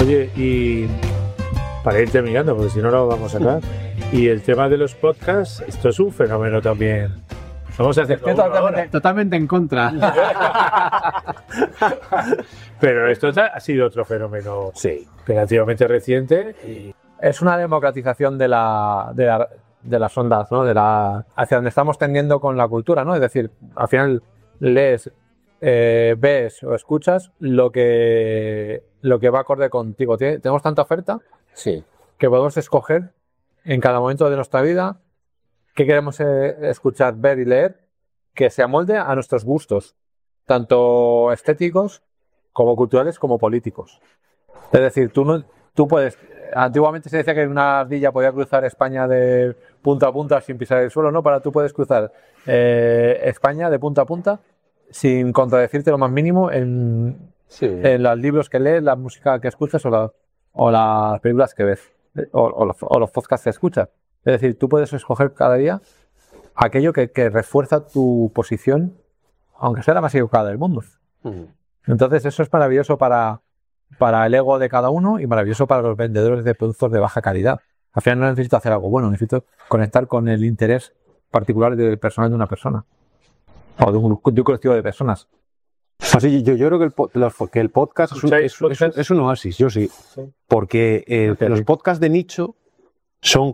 Oye, y para ir terminando, porque si no, no vamos a acabar. Y el tema de los podcasts, esto es un fenómeno también. Vamos a hacer totalmente en contra. Pero esto ha sido otro fenómeno relativamente reciente. Y es una democratización de las ondas, ¿no? Hacia donde estamos tendiendo con la cultura, ¿no? Es decir, al final lees, ves o escuchas lo que va acorde contigo. Tenemos tanta oferta que podemos escoger en cada momento de nuestra vida qué queremos escuchar, ver y leer, que se amolde a nuestros gustos, tanto estéticos como culturales como políticos. Es decir, tú puedes... Antiguamente se decía que una ardilla podía cruzar España de punta a punta sin pisar el suelo, ¿no? Tú puedes cruzar España de punta a punta sin contradecirte lo más mínimo en los libros que lees, la música que escuchas o las películas que ves o los podcasts que escuchas. Es decir, tú puedes escoger cada día aquello que refuerza tu posición, aunque sea la más equivocada del mundo. Entonces eso es maravilloso para el ego de cada uno y maravilloso para los vendedores de productos de baja calidad. Al final no necesito hacer algo bueno, necesito conectar con el interés particular del personal de una persona o de un colectivo de personas. Así, yo creo que el podcast es un oasis, yo sí. Porque los podcasts de nicho son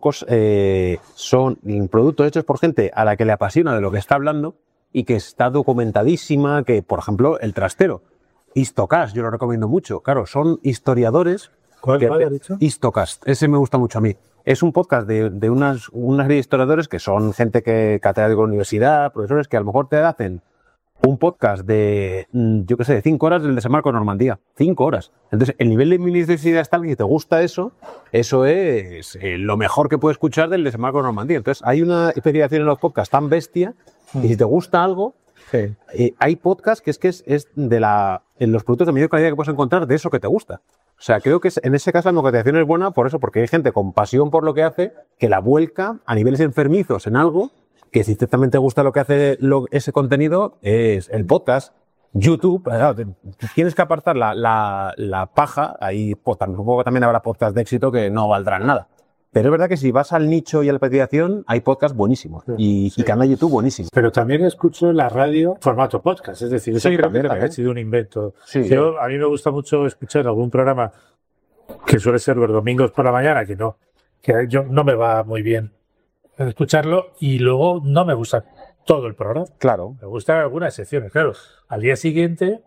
productos hechos por gente a la que le apasiona de lo que está hablando y que está documentadísima, que, por ejemplo, El Trastero. Histocast, yo lo recomiendo mucho. Claro, son historiadores. ¿Cuál has dicho? Histocast, ese me gusta mucho a mí. Es un podcast de una serie de historiadores que son gente catedráticos de la universidad, profesores que a lo mejor te hacen un podcast de, yo qué sé, de 5 horas del desembarco de Normandía. 5 horas. Entonces, el nivel de minuciosidad está bien y te gusta eso es lo mejor que puedes escuchar del desembarco de Normandía. Entonces, hay una especialización en los podcasts tan bestia y si te gusta algo, hay podcasts que es en los productos de mayor calidad que puedes encontrar de eso que te gusta. O sea, creo que en ese caso la democratización es buena por eso, porque hay gente con pasión por lo que hace que la vuelca a niveles enfermizos en algo que si también te gusta lo que hace ese contenido, es el podcast, YouTube. Tienes que apartar la paja. Ahí pues, también habrá podcasts de éxito que no valdrán nada. Pero es verdad que si vas al nicho y a la petición, hay podcasts buenísimos y canal de YouTube buenísimos. Pero también escucho la radio formato podcast, es decir, eso también ha sido un invento. A mí me gusta mucho escuchar algún programa que suele ser los domingos por la mañana, que yo no me va muy bien escucharlo y luego no me gusta todo el programa. Claro. Me gustan algunas secciones, claro. Al día siguiente,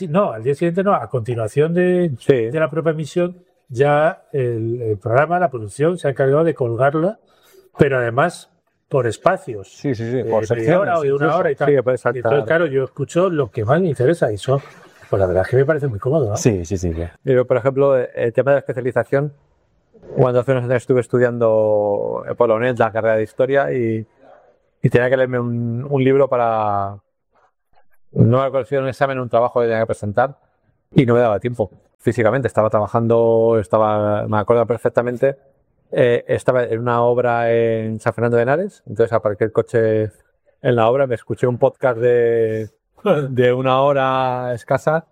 a continuación de la propia emisión, ya el programa, la producción, se ha encargado de colgarla, pero además por espacios. Por media hora o de una hora y tal. Entonces, claro, yo escucho lo que más me interesa y eso, pues la verdad es que me parece muy cómodo, ¿no? Sí. Pero, por ejemplo, el tema de la especialización, cuando hace unos años estuve estudiando en Polonet la carrera de Historia y tenía que leerme un libro para... No me considero un examen, un trabajo que tenía que presentar y no me daba tiempo. Físicamente estaba trabajando, me acuerdo perfectamente, estaba en una obra en San Fernando de Henares, entonces aparqué el coche en la obra, me escuché un podcast de una hora escasa